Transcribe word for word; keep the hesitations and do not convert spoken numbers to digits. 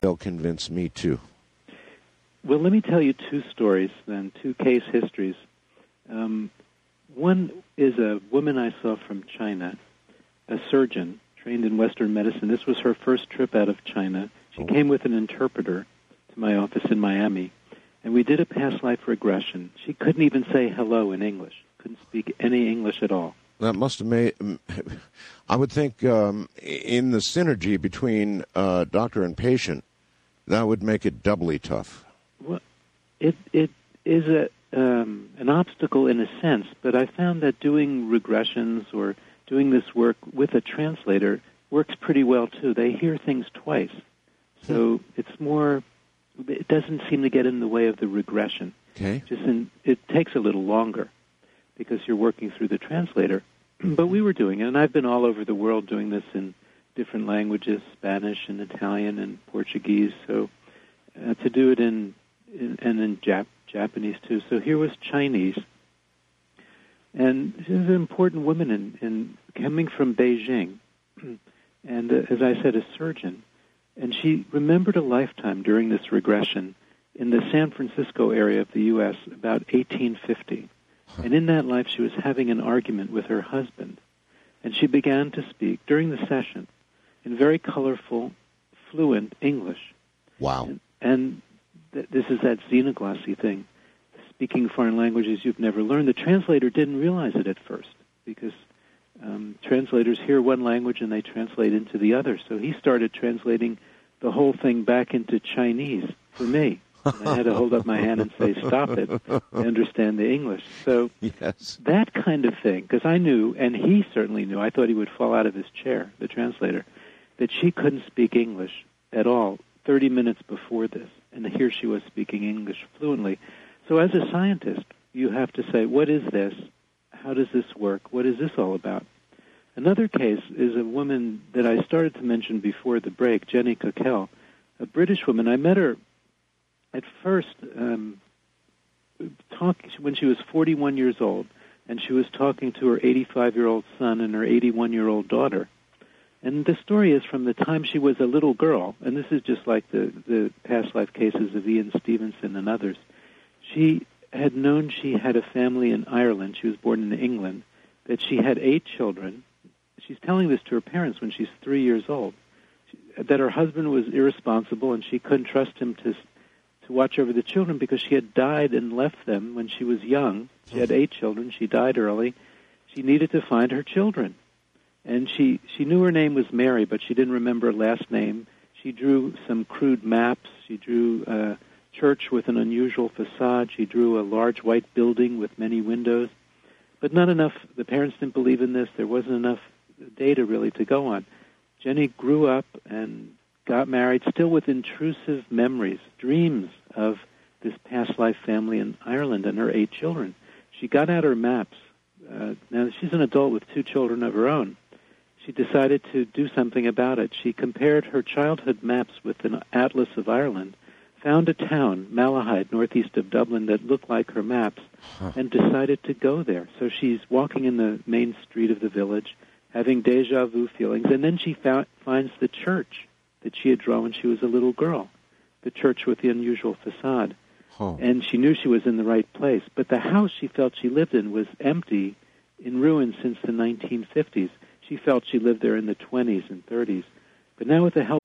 They'll convince me too. Well, let me tell you two stories then, two case histories. Um, one is a woman I saw from China, a surgeon trained in Western medicine. This was her first trip out of China. She Oh. came with an interpreter to my office in Miami, and we did a past life regression. She couldn't even say hello in English, couldn't speak any English at all. That must have made, I would think, um, in the synergy between uh, doctor and patient, that would make it doubly tough. Well, it it is a um, an obstacle in a sense, but I found that doing regressions or doing this work with a translator works pretty well too. They hear things twice, so it's more. It doesn't seem to get in the way of the regression. Okay. Just in, it takes a little longer because you're working through the translator. But we were doing it, and I've been all over the world doing this in different languages, Spanish and Italian and Portuguese. So uh, to do it in, in and in Jap- Japanese too. So here was Chinese, and she was an important woman in, in coming from Beijing, and uh, as I said, a surgeon. And she remembered a lifetime during this regression in the San Francisco area of the U S about eighteen fifty. And in that life, she was having an argument with her husband. And she began to speak during the session in very colorful, fluent English. Wow. And, and th- this is that xenoglossy thing, speaking foreign languages you've never learned. The translator didn't realize it at first because um, translators hear one language and they translate into the other. So he started translating the whole thing back into Chinese for me. And I had to hold up my hand and say, stop it, I understand the English. So yes. that kind of thing, because I knew, and he certainly knew, I thought he would fall out of his chair, the translator, that she couldn't speak English at all thirty minutes before this. And here she was speaking English fluently. So as a scientist, you have to say, what is this? How does this work? What is this all about? Another case is a woman that I started to mention before the break, Jenny Cockell, a British woman. I met her at first, um, talk, when she was forty-one years old, and she was talking to her eighty-five-year-old son and her eighty-one-year-old daughter. And the story is from the time she was a little girl, and this is just like the, the past life cases of Ian Stevenson and others. She had known she had a family in Ireland. She was born in England, that she had eight children. She's telling this to her parents when she's three years old, she, that her husband was irresponsible and she couldn't trust him to to watch over the children because she had died and left them when she was young. She had eight children. She died early. She needed to find her children. And she, she knew her name was Mary, but she didn't remember her last name. She drew some crude maps. She drew a church with an unusual facade. She drew a large white building with many windows. But not enough. The parents didn't believe in this. There wasn't enough data really to go on. Jenny grew up and got married, still with intrusive memories, dreams of this past life family in Ireland and her eight children. She got out her maps. Uh, now, she's an adult with two children of her own. She decided to do something about it. She compared her childhood maps with an atlas of Ireland, found a town, Malahide, northeast of Dublin, that looked like her maps, huh. and decided to go there. So she's walking in the main street of the village, having deja vu feelings, and then she found, finds the church that she had drawn when she was a little girl, the church with the unusual facade. Oh. And she knew she was in the right place. But the house she felt she lived in was empty, in ruins since the nineteen fifties. She felt she lived there in the twenties and thirties. But now with the help